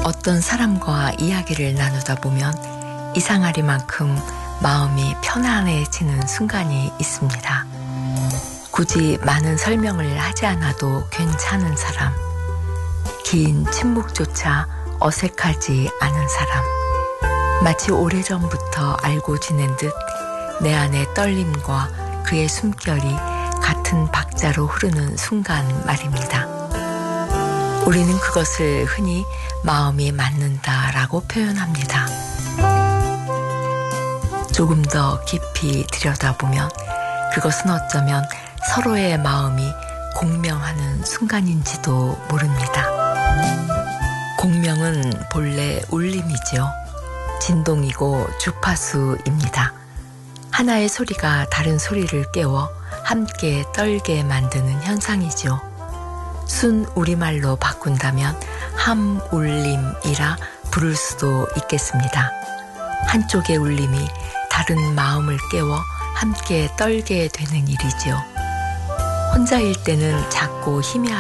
어떤 사람과 이야기를 나누다 보면 이상하리만큼 마음이 편안해지는 순간이 있습니다. 굳이 많은 설명을 하지 않아도 괜찮은 사람, 긴 침묵조차 어색하지 않은 사람, 마치 오래전부터 알고 지낸 듯 내 안의 떨림과 그의 숨결이 같은 박자로 흐르는 순간 말입니다. 우리는 그것을 흔히 마음이 맞는다라고 표현합니다. 조금 더 깊이 들여다보면 그것은 어쩌면 서로의 마음이 공명하는 순간인지도 모릅니다. 공명은 본래 울림이죠. 진동이고 주파수입니다. 하나의 소리가 다른 소리를 깨워 함께 떨게 만드는 현상이죠. 순 우리말로 바꾼다면 함울림이라 부를 수도 있겠습니다. 한쪽의 울림이 다른 마음을 깨워 함께 떨게 되는 일이죠. 혼자일 때는 작고 희미하게